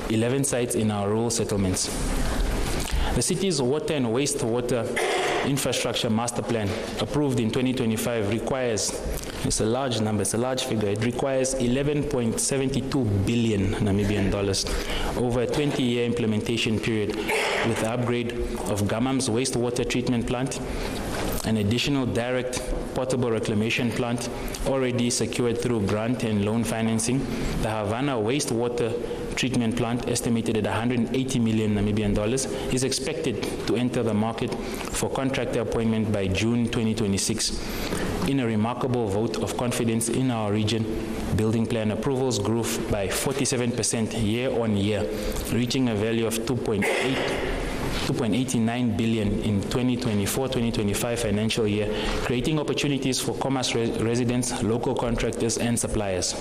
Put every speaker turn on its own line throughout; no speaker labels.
11 sites in our rural settlements. The city's water and wastewater infrastructure master plan, approved in 2025, requires, it's a large number, it's a large figure, it requires 11.72 billion Namibian dollars over a 20-year implementation period, with the upgrade of Gamam's wastewater treatment plant, an additional direct potable reclamation plant already secured through grant and loan financing, the Havana wastewater treatment plant, estimated at 180 million Namibian dollars, is expected to enter the market for contractor appointment by June 2026. In a remarkable vote of confidence in our region, building plan approvals grew by 47% year on year, reaching a value of 2.89 billion in 2024-2025 financial year, creating opportunities for Commerce residents, local contractors, and suppliers.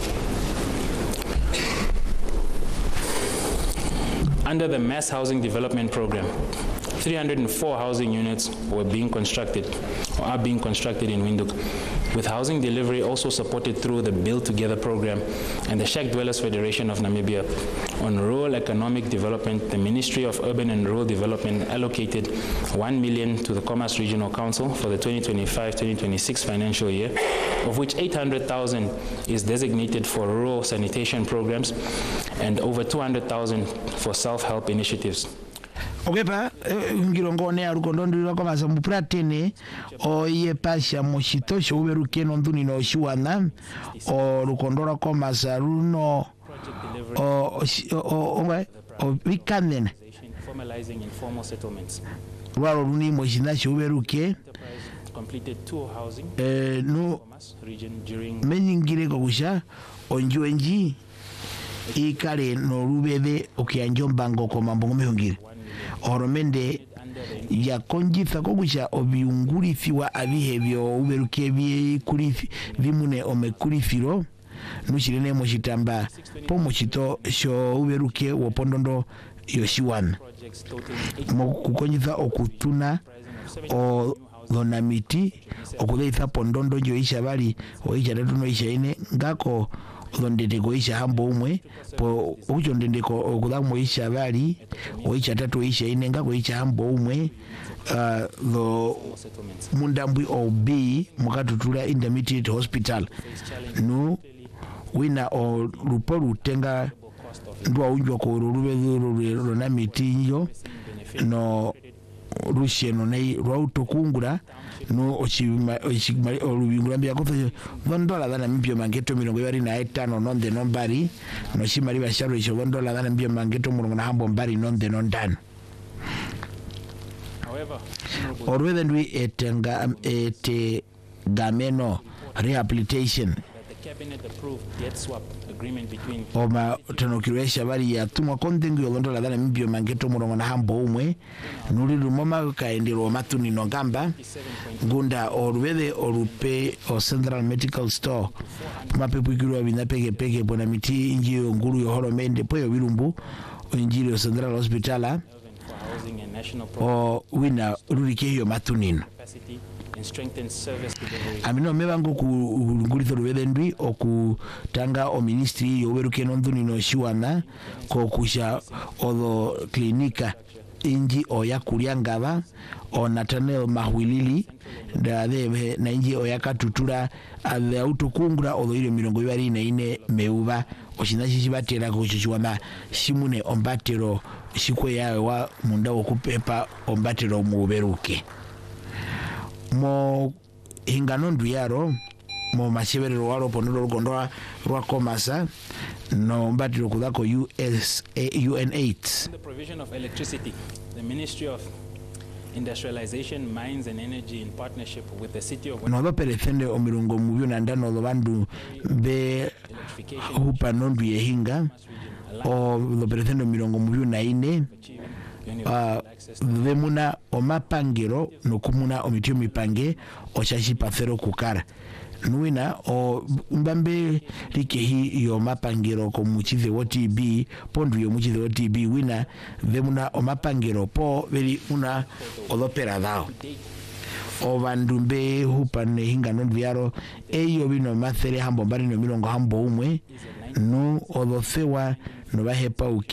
Under the Mass Housing Development Program, 304 housing units were being constructed or are being constructed in Windhoek, with housing delivery also supported through the Build Together program and the Shack Dwellers Federation of Namibia. On rural economic development, the Ministry of Urban and Rural Development allocated 1 million to the Commerce Regional Council for the 2025-2026 financial year, of which 800,000 is designated for rural sanitation programs and over 200,000 for self-help initiatives.
Okepa ngirongone arukondondira kwa masambupratene o ye pasha moshitosho uberuke nonduni no shiwana o rukondora kwa masaruno o wikanene
formalizing informal settlements.
Waro runi moshina uberuke
completed 2 housing
no
region during
meningire kokusha onjuenji ikale no rubebe okianjombango kwa mambo mehongire oromende ya konjitha kokusha obiungurifiwa abihebyo uberuke bikurifi bimune omekurifiro nushirene moshitamba pomochito sho uberuke wopondondo yoshiwana kukonjitha okutuna o donamiti okuleitha pondondo joisha bali oisha tatu no isha ine ngako donde tegoisha hambo umwe po ucho ndendeko okudamo isha bali oisha tatu isha ine ngako isha hambo umwe the mundambwi obi mukatutula intermediate hospital no wina o ruporu tenga ndwa unjwa ko rubezuro na mitinyo no rusheno nei rwautokungura no ochimari olubingura mbya ko $1 dana mbyo mangeto 25 nonde nombari no shimari basharo isho $1 dana mbyo mangeto mulungu na hambo mbari nonde nondano. However, orwethe ndwi etenga gameno rehabilitation
Cabinet approved debt swap agreement between
Oma tanokiresha bali ya tumwa kondengu yolondola dana mbyo mangeto murongo na hambo umwe nuri lumoma kaendero matuni nongamba gunda orwethe orupe o Central Medical Store mapepukirwa binapeke bona miti injio nguru yohoro mende poyo bilumbu injio Central Hospital o wina rurikeyo matunino amino mebango ku ngulitho rubedendwi okutanga o ministry yoweruke nonduni no shiwana ko kusha odo klinika inji oya kuryangaba o Nathaniel Mahwilili ndade na inji oya katutura ade autokungura odo ile 24 meuba oshinashi batera ko shiwana shimune ombatero shikwe yawe wa munda okupepa ombatero muberuke mo hingano nduyaro mo masheberero waro ponoro rugondwa rwa komasa no mbatiro kudako UN8.
The provision of electricity, the Ministry of Industrialization, Mines and Energy in partnership with the city of
no perefende omirungo mubyo nandano bandu be hupanondu yehinga o lo perefende omirungo mubyo na ine vemuna omapangiro nokumuna omitio mipange oshashi pafero kukara nuina o mbambe likehi yo mapangiro ko muchize OTB pondu yo muchize OTB wina vemuna omapangiro po veli una olopera dao o bandumbe hupane hingano vyaro eyo bino mathere hambo mbari no milongo hambo umwe no odosewa no bahepa